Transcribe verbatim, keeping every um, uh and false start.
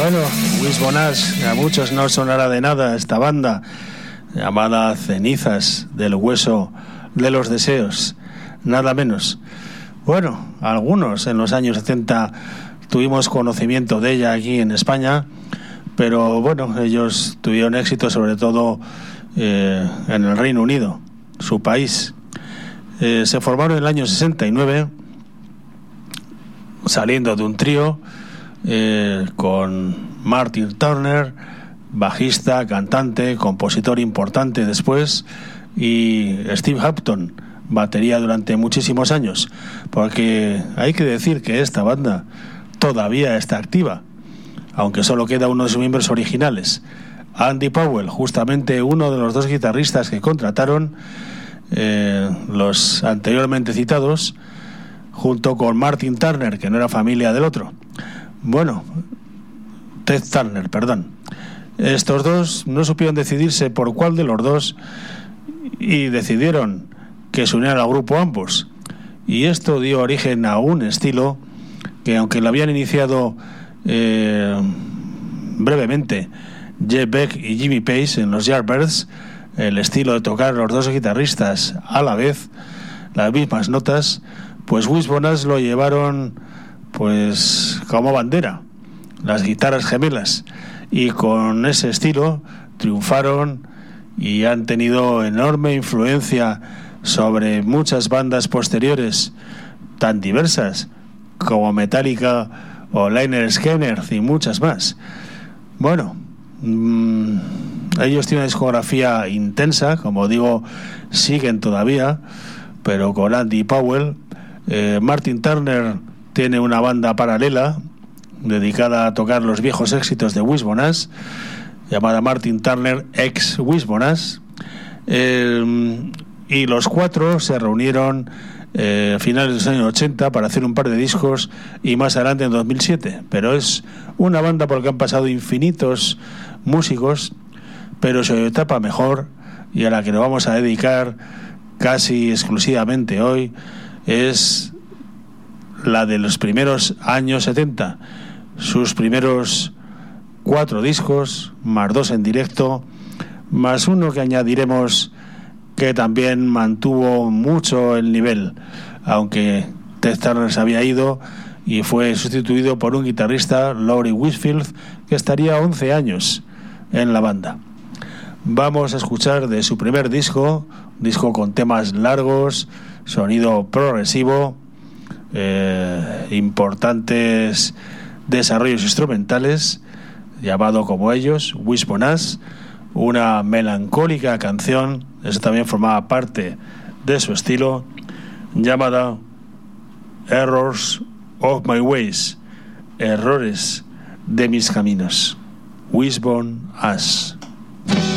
Bueno, Wishbone Ash, a muchos no sonará de nada esta banda llamada Cenizas del Hueso de los Deseos, nada menos. Bueno, algunos en los años setenta tuvimos conocimiento de ella aquí en España, pero bueno, ellos tuvieron éxito sobre todo eh, en el Reino Unido, su país. Eh, se formaron en el año sesenta y nueve, saliendo de un trío eh, con Martin Turner, bajista, cantante, compositor importante después, y Steve Hampton, batería durante muchísimos años, porque hay que decir que esta banda todavía está activa, aunque solo queda uno de sus miembros originales, Andy Powell, justamente uno de los dos guitarristas que contrataron eh, los anteriormente citados, junto con Martin Turner, que no era familia del otro. Bueno, Ted Turner, perdón. Estos dos no supieron decidirse por cuál de los dos y decidieron que se unieran al grupo ambos. Y esto dio origen a un estilo que, aunque lo habían iniciado eh, brevemente Jeff Beck y Jimmy Page en los Yardbirds, el estilo de tocar los dos guitarristas a la vez, las mismas notas, pues Wishbone Ash lo llevaron pues como bandera, las guitarras gemelas, y con ese estilo triunfaron y han tenido enorme influencia sobre muchas bandas posteriores tan diversas como Metallica o Lynyrd Skynyrd y muchas más. Bueno, mmm, ellos tienen una discografía intensa, como digo, siguen todavía, pero con Andy Powell. eh, Martin Turner tiene una banda paralela dedicada a tocar los viejos éxitos de Wishbone Ash, llamada Martin Turner ex Wishbone Ash, eh, y los cuatro se reunieron eh, a finales de los años ochenta para hacer un par de discos, y más adelante en dos mil siete. Pero es una banda por la que han pasado infinitos músicos, pero su etapa mejor, y a la que nos vamos a dedicar casi exclusivamente hoy, es la de los primeros años setenta. Sus primeros cuatro discos, más dos en directo, más uno que añadiremos que también mantuvo mucho el nivel, aunque Ted Turner se había ido y fue sustituido por un guitarrista, Laurie Whitfield, que estaría once años en la banda. Vamos a escuchar de su primer disco, disco con temas largos, sonido progresivo, eh, importantes desarrollos instrumentales, llamado como ellos Wishbone Ash, una melancólica canción, eso también formaba parte de su estilo, llamada Errors of My Ways, errores de mis caminos. Wishbone Ash.